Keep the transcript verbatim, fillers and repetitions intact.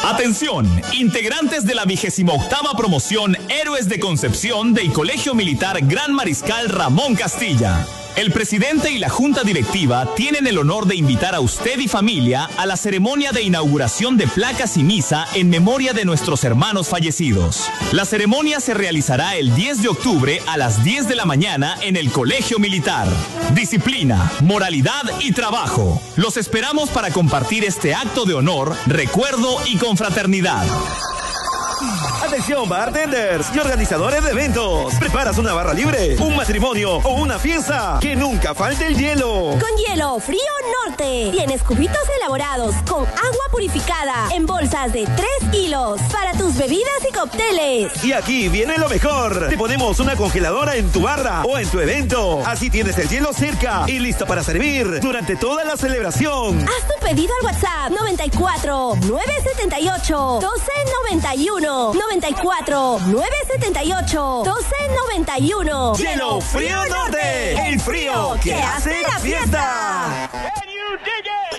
Atención, integrantes de la vigésima octava promoción Héroes de Concepción del Colegio Militar Gran Mariscal Ramón Castilla. El presidente y la junta directiva tienen el honor de invitar a usted y familia a la ceremonia de inauguración de placas y misa en memoria de nuestros hermanos fallecidos. La ceremonia se realizará el diez de octubre a las diez de la mañana en el Colegio Militar. Disciplina, moralidad y trabajo. Los esperamos para compartir este acto de honor, recuerdo y confraternidad. Atención bartenders y organizadores de eventos. ¿Preparas una barra libre, un matrimonio o una fiesta? Que nunca falte el hielo. Con Hielo Frío Norte. Tienes cubitos elaborados con agua purificada en bolsas de tres kilos para tus bebidas y cócteles. Y aquí viene lo mejor. Te ponemos una congeladora en tu barra o en tu evento. Así tienes el hielo cerca y listo para servir durante toda la celebración. Haz tu pedido al WhatsApp noventa y cuatro, nueve setenta y ocho, doce noventa y uno. noventa y cuatro, nueve setenta y ocho, doce noventa y uno. Hielo Frío Norte, el frío que hace la fiesta. Can you dig it?